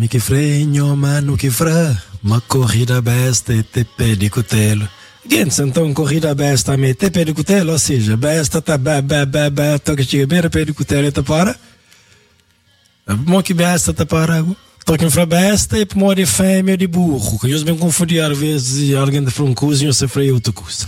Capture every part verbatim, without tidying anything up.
Mi que frenho, mano que fra, uma corrida besta e te pede cutelo. Gente, então corrida besta me te pede cutelo, ou seja, besta tá ba ba ba ba, toque chega bem, pede cutelo e tá para. Mo que besta tá para, toque fra besta e mo de fêmea de burro, que eu bem confundir às vezes alguém de francuzinho se freio outra coisa.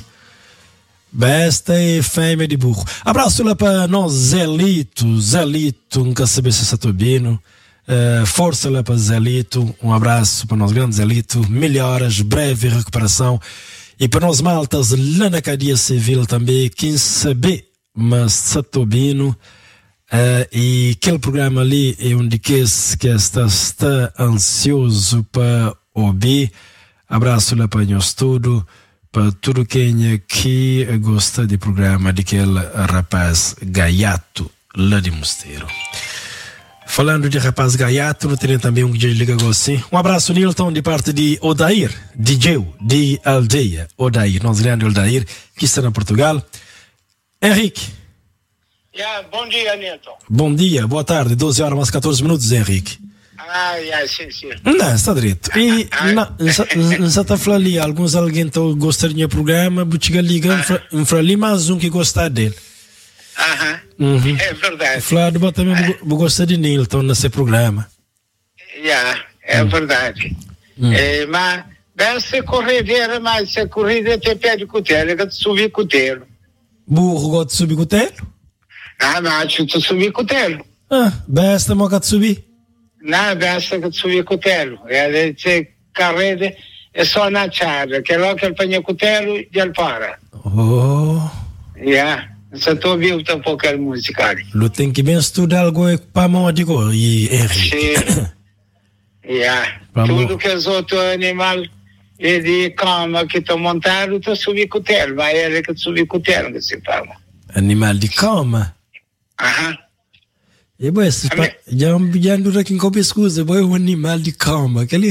Besta e fêmea de burro. Abraço lá para nós, Zelito, Zelito, nunca saber se é satubino. Uh, força lá para Zelito, um abraço para nós, grande Zelito, melhoras, breve recuperação. E para nós maltas lá na cadeia civil também, quem sabe, mas satubino. Uh, e aquele programa ali é onde que, que está, está ansioso para ouvir. Abraço lá para nós tudo. Para tudo quem aqui gosta do programa daquele rapaz gaiato lá de Mosteiro. Falando de rapaz gaiato, não tem também um que liga assim. Um abraço, Nilton, de parte de Odair, D J de Aldeia. Odair, nosso grande Odair, que está na Portugal. Henrique. Yeah, bom dia, Nilton. Bom dia, boa tarde, doze horas mais catorze minutos, Henrique. Ah, yeah, sim, sim. Não, está direito. E não está a falar ali, alguns alguém que gostaria do programa, Butiga liga, em falar ali mais um que gosta dele. Aham, uhum. É verdade. Flávio, eu também ah. gosta de Nilton nesse programa. Yeah, é hum. verdade. Hum. É, mas, se correr, mas se corrida te pede cutelo, que te subir cutelo. Burro gosta de subir cutelo? Ah, mas tu subir cutelo. Ah, besta, mas que te subir? Não, basta que te subir cutelo. É de carreira, é só na chada, que logo que ele põe cutelo e ele para. Oh. Yeah. Só estou ouvindo um pouco a música ali. Lu tem que bem estudar algo para mão, digo, e Henrique. Sim. Yeah. Tudo que os outros animais de cama que estão montados, estão subindo cutelo, mas ele que subir cutelo, que se fala. Animal de cama? Aham. E bom, esse pa... já já dura aqui com pescoço, bom, é um animal de cama, aquele.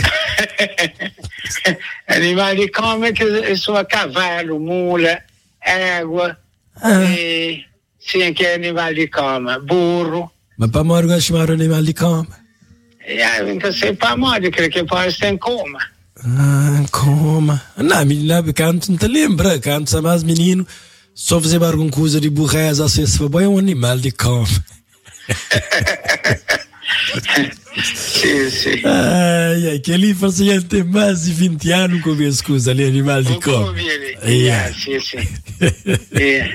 Animal de cama que é só cavalo, mula, égua. Ah. E, sim, que é animal de cama, burro. Mas para morrer chamar animal de cama? É, nunca sei para morrer, creio que pode estar em coma. Ah, coma. Não, menina, canto não te lembra, canto mais menino, só fazer alguma coisa de burreza, assim, se for bom, é um animal de cama. Sim, sim. Ai, aquele fazia tem mais de vinte anos com as coisas ali, animal de cama. Yeah, sim, sim. Yeah.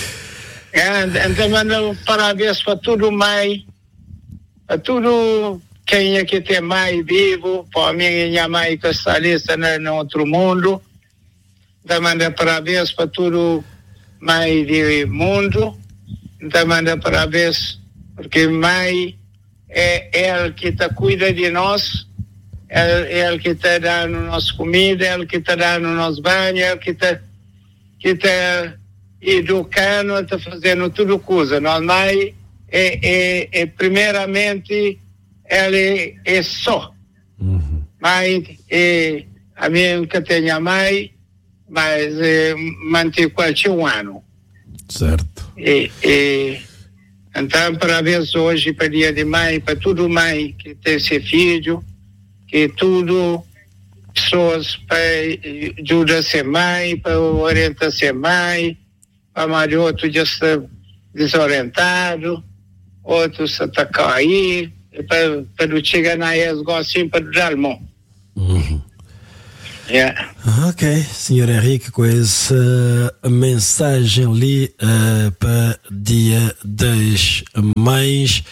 Então, mando parabéns para tudo mais, para tudo quem é que tem mais vivo, para minha mãe que está ali, está no outro mundo. Então, mando parabéns para tudo mais de mundo. Então, mando parabéns porque mãe é ela que está cuida de nós, é ela que está dando nossa comida, ela que está dando nosso banho, ela que está que está educando, está fazendo tudo coisa. Nós mãe é, é, é primeiramente ela é, é só. Uhum. Mãe é a minha que tem a mãe, mas é, mantém quase um ano. Certo. E, e então, parabéns hoje para o dia de mãe, para tudo mãe que tem seu filho, que tudo, pessoas para ajudar a ser mãe, para orientar a ser mãe, para mais outro já está desorientado, outros está cair, para, para chegar na escola assim, para dar mão. Uhum. Yeah. Ok, senhor Henrique, com essa mensagem ali uh, para dia das mães.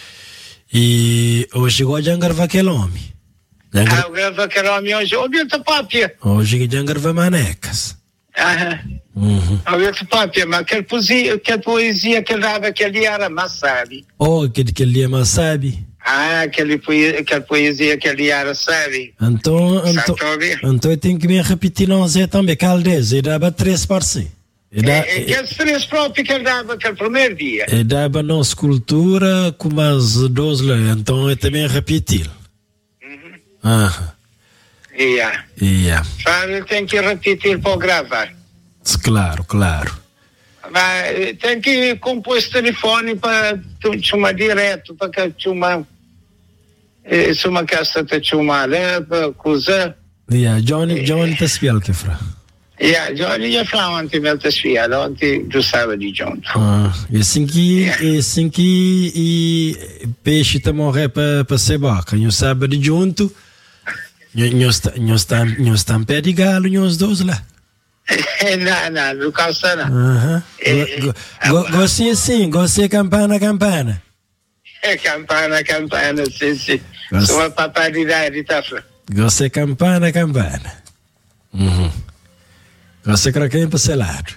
E hoje eu já gravar aquele homem. Ah, eu gravo aquele homem hoje. Ouviu o papi? Hoje eu já gravar manecas. Aham. Uhum. Ouviu o papi? Mas aquela poesia, aquela poesia que ele dava aquele era Massabi. Oh, aquele que ele é Massabi. Ah, aquele poesia, aquela poesia que ele era, sabe? Então, então, então eu tenho que me repetir não Zé também, que aldez, ele dava três parceiros. É, aqueles três próprios que ele dava aquele primeiro dia. Ele dava nossa cultura com mais dois lá, então eu também repetir. Uhum. Ah. Yeah. Yeah. Ele tem que repetir para gravar. Claro, claro. Mas tem que compor esse telefone para te chamar direto, para que te chamar isso uma questão de chumar, coisa. Yeah, Johnny, Johnny tá spiel que fra. Yeah, Johnny já falou ontem meu tá spiel, ontem do sábado de John. Ah, e assim que, e assim que e peixe tá morrer para para ser boca, no sábado junto. Nós nós tam nós tam pé de galo nós dois lá. Não, não, no calça não. Aham. Gostei sim, gostei campana, campana. É campana, campana, sim, sim. Sou uma paparidade, tá? Gostei campana, campana. Uhum. Gostei croquinho para selado.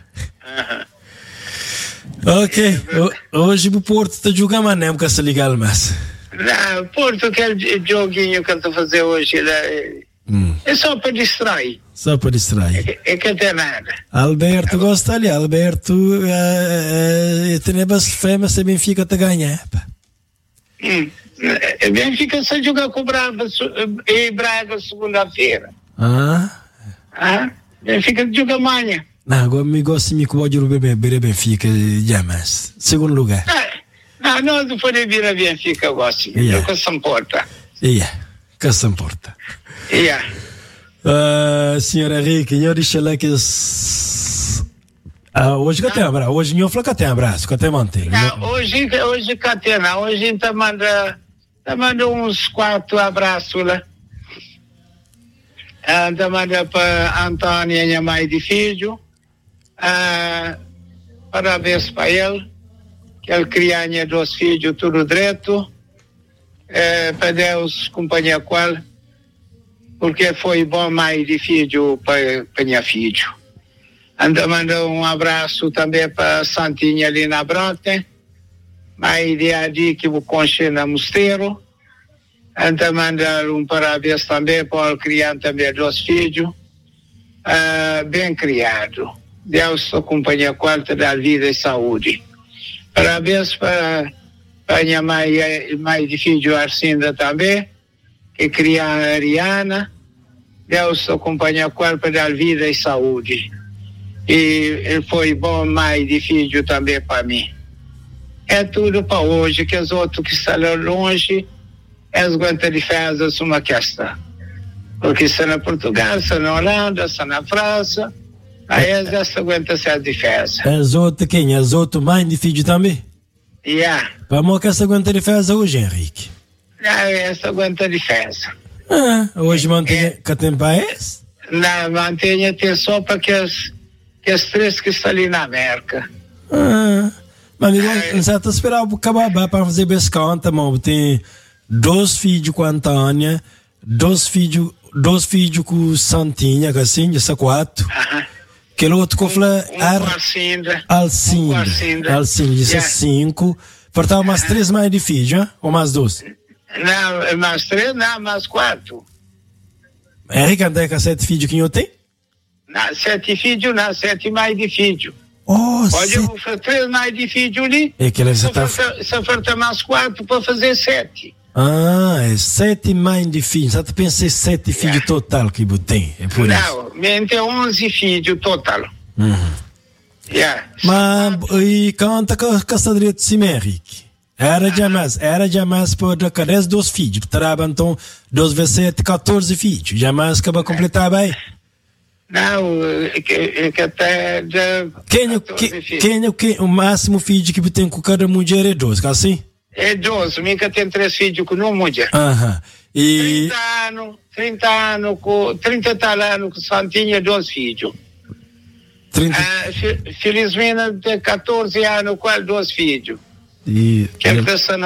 Ok, hoje o Porto está jogando, mas não se ligar mais. Não, Porto, aquele joguinho que eu estou a fazer hoje é, hum. é só para distrair. Só para distrair. É, é que até nada. Alberto gosta ali, Alberto uh, uh, tem bastante fé, mas se Benfica te ganhar. Hum. Benfica só jogar com o Braga e Braga segunda-feira. Ah? Ah? Benfica joga amanhã. Não, agora me gosto de me pode beber Benfica jamais. Segundo lugar. Ah, não, não pode vir a Benfica, eu gosto. Yeah. Que se importa. Yeah, que se importa. Yeah. Uh, senhora Henrique, eu disse lá que ah, hoje que tem abraço, hoje não falou que tem abraço, que tem manteiga. Não, hoje, hoje que tem, não, hoje a gente manda, manda uns quatro abraços lá. A gente manda para Antônia, minha mãe de filho, uh, parabéns para ele, que ele criança dois filhos, tudo direito, uh, para Deus acompanhar com ele, porque foi bom mãe de filho para, para minha filho. Anda mandar um abraço também para Santinha ali na Bronte, mãe de Adi que vou conhecer na Mosteiro. Anda mandar um parabéns também para o criar também dois filhos, uh, bem criado. Deus acompanha com ele, te dá vida e saúde. Parabéns para a minha mãe, mãe de filho Arcinda também, que cria a Ariana. Deus acompanha com ele, para dar vida e saúde. E ele foi bom mãe de filho também para mim. É tudo para hoje, que os outros que estão longe, eles aguentam de fazer uma questão. Porque se na Portugal, se na Holanda, se na França, aí eles aguentam ser de fazer. Os outros quem? Os outros mãe de filho também? Yeah. Para mim que se aguenta de fazer hoje, Henrique? Não, eles aguentam de fazer. Ah, hoje mantém é. Que tem país? Não, mantém até só para que os que as três que estão ali na América. Ah, mas não sei, estou esperando acabar para fazer pescanta, mas tem dois filhos com a Antônia, dois filhos, dois filhos com Santinha, que assim, essa quatro. Uh-huh. Que o outro que fala um, um Alcinda. Alcinda. Alcinda. Alcinda, isso yeah. É cinco. Faltava mais uh-huh. três mais de filhos, hein? Ou mais dois? Não, mais três, não, mais quatro. Henrique, andei com sete filhos que eu tenho? Não, sete filhos, não, sete mais de filho. Oh, Olha, sete... eu vou fazer três mais de filho ali. É que só, tá... falta, só falta mais quatro para fazer sete. Ah, é sete mais de filhos. Só tu pensei sete filhos yeah. Total que eu tenho. É por não, isso. mente onze filhos total. Uhum. Yeah. Mas, e canta com a direito de cima, Henrique. Era jamais, era jamais por dez dos filhos. Trabalha então dois vezes sete, quatorze filhos. Jamais que vai completar bem. Não, que, que até já. Quem, que, quem é que, o máximo filho que tem com cada mulher é doze, assim? É doze, minha tem três filhos com uma mulher. Aham. E... trinta anos, trinta anos, com, trinta anos com Santinha, dois filhos. trinta... Ah, Felizmente tem catorze anos com dois filhos. E... Que é